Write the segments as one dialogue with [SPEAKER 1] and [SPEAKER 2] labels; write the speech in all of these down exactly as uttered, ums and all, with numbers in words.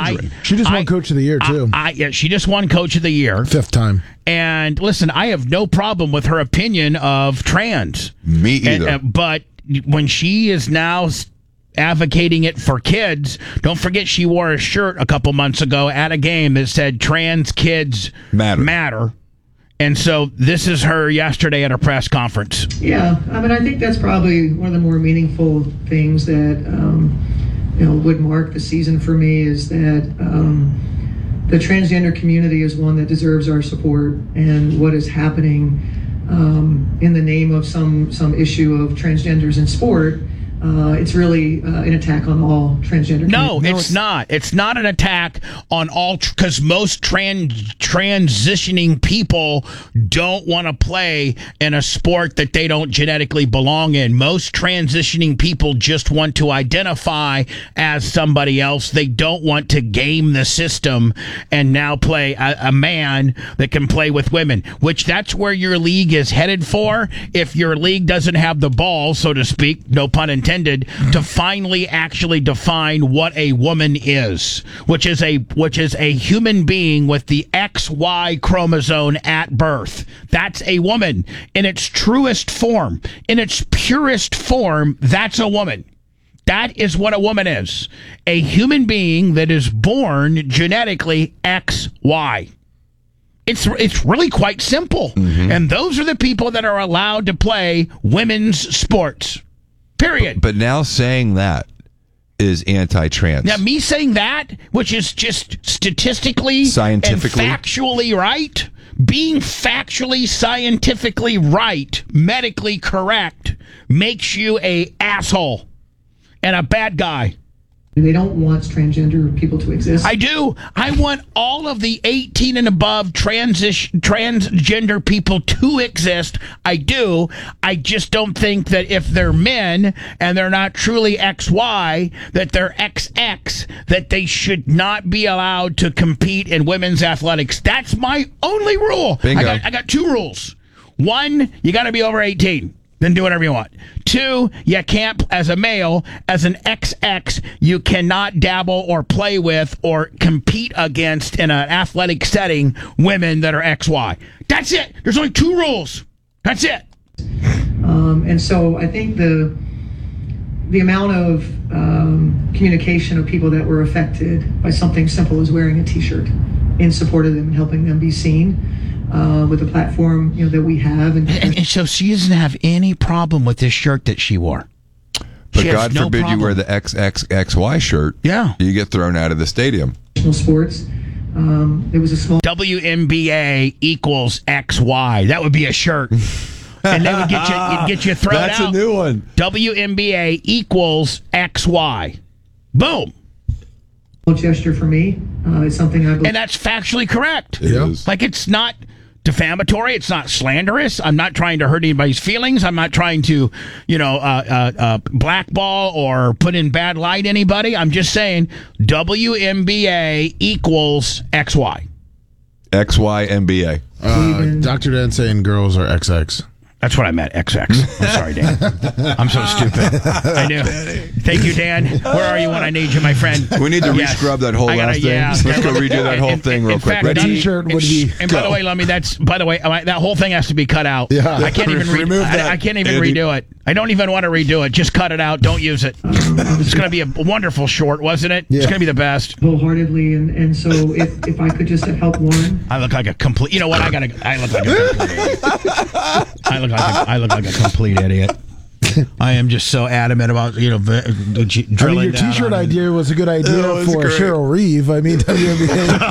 [SPEAKER 1] children.
[SPEAKER 2] I, she just I, won Coach of the Year, too.
[SPEAKER 3] I, I, yeah, she just won Coach of the Year.
[SPEAKER 2] Fifth time.
[SPEAKER 3] And listen, I have no problem with her opinion of trans.
[SPEAKER 1] Me either.
[SPEAKER 3] And, uh, but when she is now advocating it for kids, don't forget she wore a shirt a couple months ago at a game that said trans kids
[SPEAKER 1] matter.
[SPEAKER 3] matter. And so this is her yesterday at a press conference.
[SPEAKER 4] Yeah, I mean, I think that's probably one of the more meaningful things that, um, you know, would mark the season for me is that um, the transgender community is one that deserves our support, and what is happening um, in the name of some, some issue of transgenders in sport, Uh, it's really uh, an attack on all transgender.
[SPEAKER 3] No,
[SPEAKER 4] no
[SPEAKER 3] it's, it's not. It's not an attack on all, because tr- most trans transitioning people don't want to play in a sport that they don't genetically belong in. Most transitioning people just want to identify as somebody else. They don't want to game the system and now play a, a man that can play with women, which that's where your league is headed for. If your league doesn't have the balls, so to speak, no pun intended, to finally actually define what a woman is, which is a which is a human being with the X Y chromosome at birth. That's a woman in its truest form, in its purest form. That's a woman. That is what a woman is. A human being that is born genetically X Y. It's it's really quite simple. Mm-hmm. And those are the people that are allowed to play women's sports. Period.
[SPEAKER 1] But, but now saying that is anti-trans.
[SPEAKER 3] Now, me saying that, which is just statistically,
[SPEAKER 1] scientifically,
[SPEAKER 3] and factually right, being factually, scientifically right, medically correct, makes you a asshole and a bad guy.
[SPEAKER 4] They don't want transgender people to exist.
[SPEAKER 3] I do. I want all of the eighteen and above transition transgender people to exist. I do. I just don't think that if they're men and they're not truly X Y, that they're X X, that they should not be allowed to compete in women's athletics. That's my only rule.
[SPEAKER 1] Bingo.
[SPEAKER 3] I got, I got two rules. One, you got to be over eighteen. Then do whatever you want. Two, you can't, as a male, as an X X, you cannot dabble or play with or compete against in an athletic setting women that are X Y. That's it. There's only two rules. That's it.
[SPEAKER 4] Um, and so I think the the amount of um, communication of people that were affected by something simple as wearing a T-shirt in support of them and helping them be seen. Uh, with the platform, you know, that we have, and,
[SPEAKER 3] and, and so she doesn't have any problem with this shirt that she wore.
[SPEAKER 1] But
[SPEAKER 3] she
[SPEAKER 1] God
[SPEAKER 3] no
[SPEAKER 1] forbid
[SPEAKER 3] problem.
[SPEAKER 1] you wear the X X X Y shirt.
[SPEAKER 3] Yeah,
[SPEAKER 1] you get thrown out of the stadium.
[SPEAKER 4] Sports. Um, there was a small
[SPEAKER 3] W N B A equals X Y. That would be a shirt, and they would get you get you thrown
[SPEAKER 1] That's
[SPEAKER 3] out.
[SPEAKER 1] That's a new one.
[SPEAKER 3] W N B A equals X Y. Boom.
[SPEAKER 4] Gesture for me. Uh, it's something I believe,
[SPEAKER 3] and that's factually correct.
[SPEAKER 1] It is.
[SPEAKER 3] Like, it's not defamatory. It's not slanderous. I'm not trying to hurt anybody's feelings. I'm not trying to, you know, uh, uh, uh, blackball or put in bad light anybody. I'm just saying W N B A equals X Y.
[SPEAKER 1] X Y N B A.
[SPEAKER 2] Uh, Doctor Dan saying girls are X X.
[SPEAKER 3] That's what I meant, X X. I'm sorry, Dan. I'm so stupid. I knew. Thank you, Dan. Where are you when I need you, my friend?
[SPEAKER 1] We need to
[SPEAKER 3] yes.
[SPEAKER 1] re-scrub that whole
[SPEAKER 3] gotta,
[SPEAKER 1] last thing.
[SPEAKER 3] yeah.
[SPEAKER 1] Let's go redo that whole in, thing real
[SPEAKER 3] in
[SPEAKER 1] quick.
[SPEAKER 3] Fact,
[SPEAKER 1] Ready?
[SPEAKER 2] That T-shirt would be.
[SPEAKER 3] And
[SPEAKER 2] go.
[SPEAKER 3] by the way, Lummy, that's by the way, that whole thing has to be cut out.
[SPEAKER 2] Yeah.
[SPEAKER 3] I can't even re-
[SPEAKER 1] remove that.
[SPEAKER 3] I, I can't even
[SPEAKER 1] Andy.
[SPEAKER 3] redo it. I don't even want to redo it. Just cut it out. Don't use it. It's going to be a wonderful short, wasn't it?
[SPEAKER 2] Yeah.
[SPEAKER 3] It's going to be the best.
[SPEAKER 4] wholeheartedly, and, and so if, if I could just have helped Warren.
[SPEAKER 3] I look like a complete. You know what? I got. I look like a complete idiot. I look like a, I look like a complete idiot. I am just so adamant about, you know, v- g- drilling
[SPEAKER 2] I mean, your
[SPEAKER 3] down
[SPEAKER 2] T-shirt
[SPEAKER 3] on it.
[SPEAKER 2] idea was a good idea
[SPEAKER 1] was
[SPEAKER 2] for
[SPEAKER 1] great.
[SPEAKER 2] Cheryl Reeve. I mean, W N B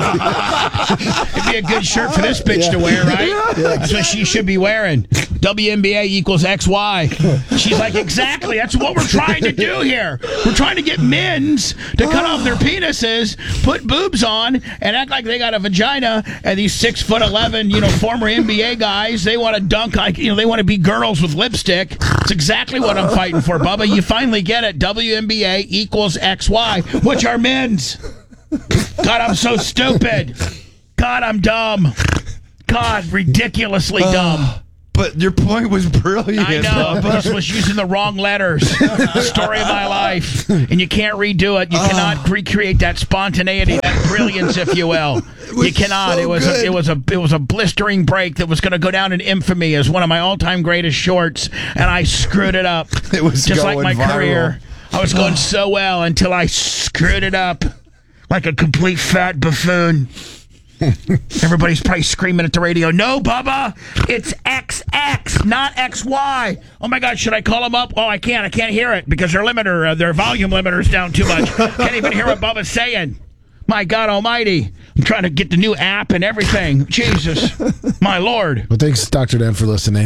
[SPEAKER 2] A.
[SPEAKER 3] It'd be a good shirt for this bitch
[SPEAKER 2] Yeah.
[SPEAKER 3] to wear, right?
[SPEAKER 2] Yeah.
[SPEAKER 3] That's what she should be wearing. W N B A equals X Y. She's like, exactly. That's what we're trying to do here. We're trying to get men's to cut off their penises, put boobs on, and act like they got a vagina. And these six foot eleven, you know, former N B A guys, they want to dunk like, you know, they want to be girls with lipstick. It's exactly what I'm fighting for, Bubba. You finally get it. W N B A equals X Y, which are men's. God, I'm so stupid. God, I'm dumb. God, ridiculously dumb.
[SPEAKER 1] but your point was brilliant.
[SPEAKER 3] I know.
[SPEAKER 1] Bubba.
[SPEAKER 3] This was using the wrong letters. Story of my life. And you can't redo it. You cannot recreate that spontaneity, that brilliance, if you will. You cannot.
[SPEAKER 1] so
[SPEAKER 3] it was a,
[SPEAKER 1] good.
[SPEAKER 3] it was a it was a blistering break that was going to go down in infamy as one of my all-time greatest shorts, and I screwed it up.
[SPEAKER 1] It was
[SPEAKER 3] just like
[SPEAKER 1] going
[SPEAKER 3] my
[SPEAKER 1] viral.
[SPEAKER 3] career. I was going so well until I screwed it up like a complete fat buffoon. Everybody's probably screaming at the radio, no, Bubba, it's X X, not X Y. Oh, my God, should I call them up? Oh, I can't. I can't hear it because their limiter, uh, their volume limiter's down too much. Can't even hear what Bubba's saying. My God almighty. I'm trying to get the new app and everything. Jesus, my Lord.
[SPEAKER 2] Well, thanks, Doctor Dan, for listening.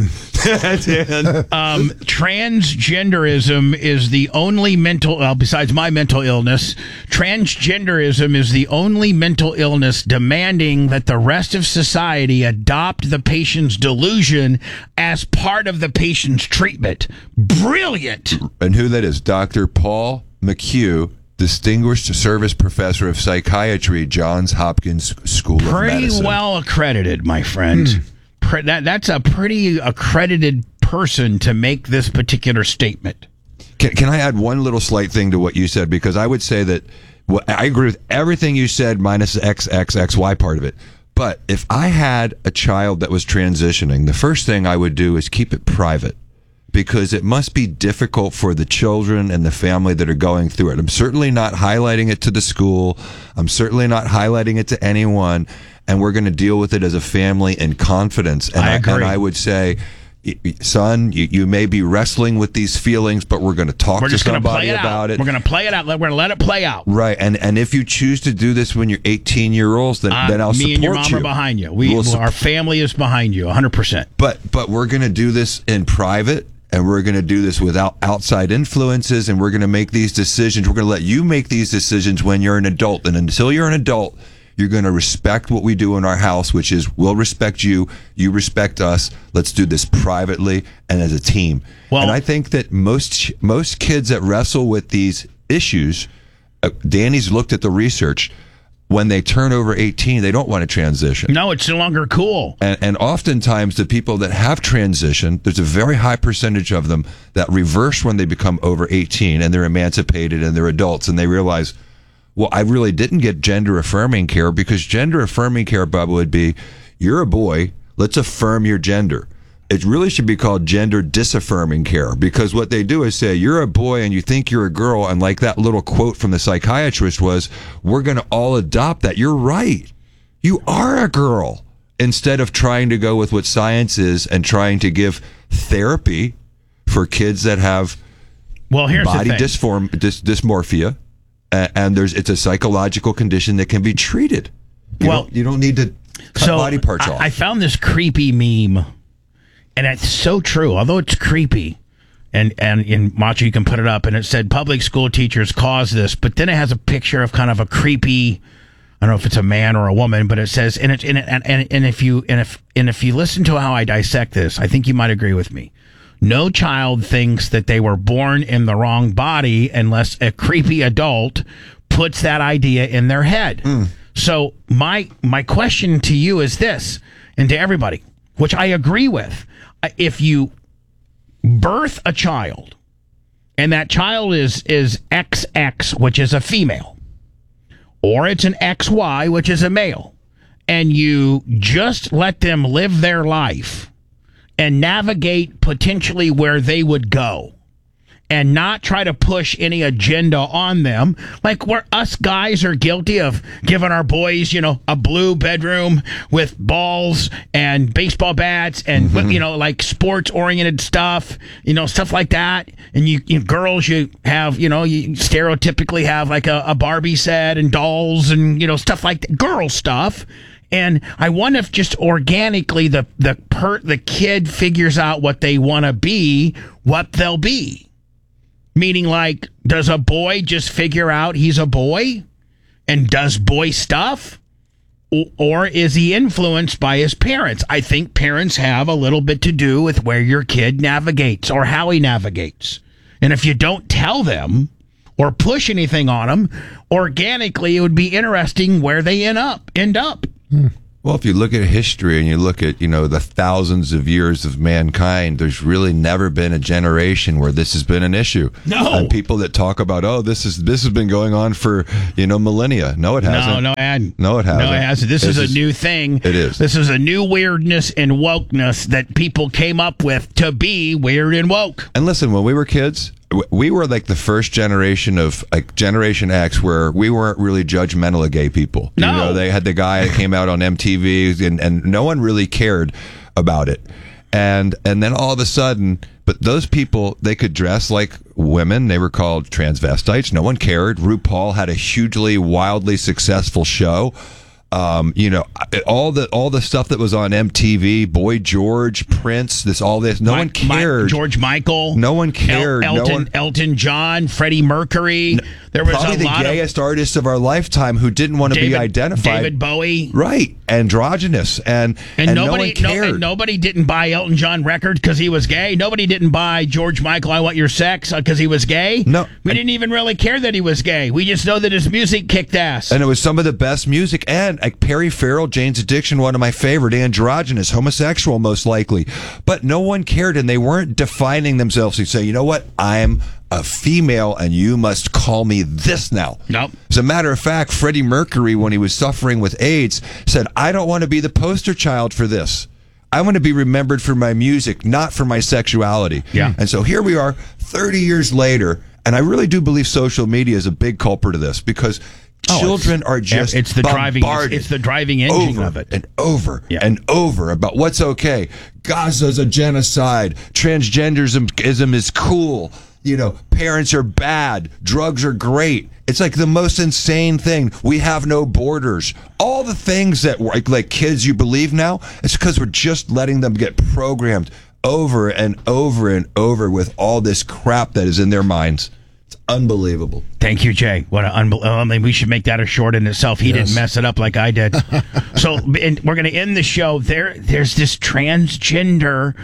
[SPEAKER 3] Um, transgenderism is the only mental, well, besides my mental illness, transgenderism is the only mental illness demanding that the rest of society adopt the patient's delusion as part of the patient's treatment. Brilliant.
[SPEAKER 1] And who that is? Doctor Paul McHugh, Distinguished Service Professor of Psychiatry, Johns Hopkins School of
[SPEAKER 3] Pretty
[SPEAKER 1] Medicine.
[SPEAKER 3] well accredited, my friend. Pre- that, that's a pretty accredited person to make this particular statement.
[SPEAKER 1] Can, can I add one little slight thing to what you said? Because I would say that well, I agree with everything you said minus the X X X Y part of it. But if I had a child that was transitioning, the first thing I would do is keep it private. Because it must be difficult for the children and the family that are going through it. I'm certainly not highlighting it to the school. I'm certainly not highlighting it to anyone. And we're going to deal with it as a family in confidence. And
[SPEAKER 3] I agree.
[SPEAKER 1] and I would say, son, you, you may be wrestling with these feelings, but we're going to talk
[SPEAKER 3] We're
[SPEAKER 1] to
[SPEAKER 3] just going to
[SPEAKER 1] somebody
[SPEAKER 3] play it
[SPEAKER 1] about
[SPEAKER 3] out.
[SPEAKER 1] it.
[SPEAKER 3] We're going to play it out. We're going to let it play out.
[SPEAKER 1] Right. And and if you choose to do this when you're eighteen year olds, then,
[SPEAKER 3] Uh,
[SPEAKER 1] then I'll
[SPEAKER 3] me
[SPEAKER 1] support
[SPEAKER 3] and your mom
[SPEAKER 1] you.
[SPEAKER 3] are behind you. We,
[SPEAKER 1] We'll sup-
[SPEAKER 3] our family is behind you, one hundred percent.
[SPEAKER 1] But but we're going to do this in private, and we're going to do this without outside influences, and we're going to make these decisions. We're going to let you make these decisions when you're an adult. And until you're an adult, you're going to respect what we do in our house, which is we'll respect you, you respect us. Let's do this privately and as a team.
[SPEAKER 3] Well-
[SPEAKER 1] and I think that most most kids that wrestle with these issues, uh, Danny's looked at the research, when they turn over eighteen, they don't want to transition.
[SPEAKER 3] No, it's no longer cool.
[SPEAKER 1] And, and oftentimes, the people that have transitioned, there's a very high percentage of them that reverse when they become over eighteen and they're emancipated and they're adults and they realize, well, I really didn't get gender affirming care, because gender affirming care, Bubba, would be, you're a boy, let's affirm your gender. It really should be called gender disaffirming care, because what they do is say, you're a boy and you think you're a girl, and like that little quote from the psychiatrist was, we're going to all adopt that. You're right. You are a girl. Instead of trying to go with what science is and trying to give therapy for kids that have
[SPEAKER 3] Well, here's
[SPEAKER 1] body
[SPEAKER 3] the thing.
[SPEAKER 1] dysform, dys, dysmorphia, and, and there's it's a psychological condition that can be treated. You
[SPEAKER 3] Well,
[SPEAKER 1] don't, you don't need to cut
[SPEAKER 3] so
[SPEAKER 1] body parts
[SPEAKER 3] I,
[SPEAKER 1] off.
[SPEAKER 3] I found this creepy meme, and it's so true. Although it's creepy, and and in Macho you can put it up, and it said public school teachers cause this, but then it has a picture of kind of a creepy, I don't know if it's a man or a woman, but it says, and it, and it, and, and and if you and if and if you listen to how I dissect this, I think you might agree with me. No child thinks that they were born in the wrong body unless a creepy adult puts that idea in their head.
[SPEAKER 1] Mm.
[SPEAKER 3] So my my question to you is this, and to everybody, which I agree with. If you birth a child and that child is is X X, which is a female, or it's an X Y, which is a male, and you just let them live their life and navigate potentially where they would go, and not try to push any agenda on them, like where us guys are guilty of giving our boys, you know, a blue bedroom with balls and baseball bats and, mm-hmm. you know, like sports-oriented stuff, you know, stuff like that. And you, you girls, you have, you know, you stereotypically have like a, a Barbie set and dolls and, you know, stuff like that, girl stuff. And I wonder if just organically the the per, the kid figures out what they want to be, what they'll be. Meaning, like, does a boy just figure out he's a boy and does boy stuff? O- or is he influenced by his parents? I think parents have a little bit to do with where your kid navigates or how he navigates. And if you don't tell them or push anything on them, organically, it would be interesting where they end up. End up.
[SPEAKER 1] Well, if you look at history and you look at, you know, the thousands of years of mankind, there's really never been a generation where this has been an issue.
[SPEAKER 3] No.
[SPEAKER 1] And people that talk about, oh, this is this has been going on for, you know, millennia. No, it hasn't.
[SPEAKER 3] No, no, it hadn't.
[SPEAKER 1] No, it hasn't.
[SPEAKER 3] No, it hasn't. This
[SPEAKER 1] It's
[SPEAKER 3] is a
[SPEAKER 1] just-
[SPEAKER 3] new thing.
[SPEAKER 1] It is.
[SPEAKER 3] This is a new weirdness and wokeness that people came up with to be weird and woke.
[SPEAKER 1] And listen, when we were kids, w- we were like the first generation of like Generation X where we weren't really judgmental of gay people.
[SPEAKER 3] No.
[SPEAKER 1] You know, they had the guy that came out on M T V and, and no one really cared about it. And and then all of a sudden, but those people, they could dress like women. They were called transvestites. No one cared. RuPaul had a hugely, wildly successful show. Um, you know, all the all the stuff that was on M T V, Boy George, Prince, this all this, no
[SPEAKER 3] Mi-
[SPEAKER 1] one
[SPEAKER 3] Mi-
[SPEAKER 1] cared.
[SPEAKER 3] George Michael.
[SPEAKER 1] No one cared.
[SPEAKER 3] El-
[SPEAKER 1] No
[SPEAKER 3] Elton,
[SPEAKER 1] one-
[SPEAKER 3] Elton John, Freddie Mercury. There was
[SPEAKER 1] Probably
[SPEAKER 3] a
[SPEAKER 1] the
[SPEAKER 3] lot
[SPEAKER 1] gayest artist of our lifetime who didn't want
[SPEAKER 3] of
[SPEAKER 1] to be
[SPEAKER 3] David,
[SPEAKER 1] identified.
[SPEAKER 3] David Bowie.
[SPEAKER 1] Right, androgynous, and
[SPEAKER 3] And,
[SPEAKER 1] and,
[SPEAKER 3] nobody,
[SPEAKER 1] no one
[SPEAKER 3] no,
[SPEAKER 1] cared.
[SPEAKER 3] and nobody didn't buy Elton John records because he was gay. Nobody didn't buy George Michael, I Want Your Sex, because he was gay.
[SPEAKER 1] No.
[SPEAKER 3] we didn't even really care that he was gay. We just know that his music kicked ass.
[SPEAKER 1] And it was some of the best music. And like Perry Farrell, Jane's Addiction, one of my favorite, androgynous, homosexual, most likely. But no one cared, and they weren't defining themselves to say, you know what, I'm a female, and you must call me this now.
[SPEAKER 3] Nope.
[SPEAKER 1] As a matter of fact, Freddie Mercury, when he was suffering with AIDS, said, I don't want to be the poster child for this. I want to be remembered for my music, not for my sexuality.
[SPEAKER 3] Yeah.
[SPEAKER 1] And so here we are, thirty years later, and I really do believe social media is a big culprit of this because
[SPEAKER 3] Oh,
[SPEAKER 1] children
[SPEAKER 3] it's-
[SPEAKER 1] are just
[SPEAKER 3] it's the driving- it's-
[SPEAKER 1] bombarded
[SPEAKER 3] it's the driving engine
[SPEAKER 1] over
[SPEAKER 3] of it.
[SPEAKER 1] and over
[SPEAKER 3] Yeah.
[SPEAKER 1] and over about what's okay. Gaza's a genocide. Transgenderism is cool. You know, parents are bad. Drugs are great. It's like the most insane thing. We have no borders. All the things that like, like kids you believe now, it's because we're just letting them get programmed over and over and over with all this crap that is in their minds. It's unbelievable.
[SPEAKER 3] Thank you, Jay. What an unbelievable. I mean, we should make that a short in itself. He
[SPEAKER 2] Yes.
[SPEAKER 3] didn't mess it up like I did. So, and we're going to end the show. There, there's this transgender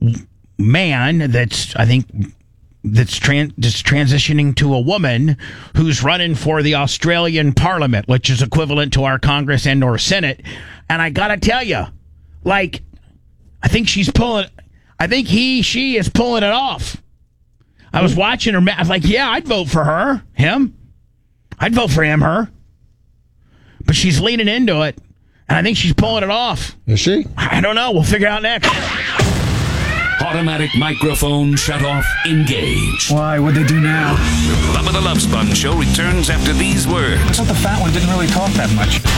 [SPEAKER 3] man that's, I think, that's, tran- that's transitioning to a woman who's running for the Australian Parliament, which is equivalent to our Congress and or Senate. And I got to tell you, like, I think she's pulling, I think he, she is pulling it off. I was watching her. I was like, yeah, I'd vote for her. Him. I'd vote for him, her. But she's leaning into it. And I think she's pulling it off.
[SPEAKER 2] Is she?
[SPEAKER 3] I don't know. We'll figure it out next.
[SPEAKER 5] Automatic microphone shut off. Engage.
[SPEAKER 6] Why? What'd they do now?
[SPEAKER 5] Bubba the Love Sponge Show returns after these words.
[SPEAKER 6] I thought the fat one didn't really talk that much.